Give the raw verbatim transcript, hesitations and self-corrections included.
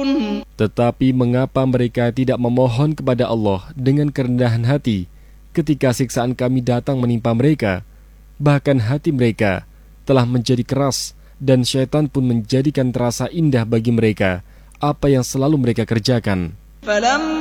Tetapi mengapa mereka tidak memohon kepada Allah dengan kerendahan hati ketika siksaan kami datang menimpa mereka? Bahkan hati mereka telah menjadi keras dan syaitan pun menjadikan terasa indah bagi mereka apa yang selalu mereka kerjakan.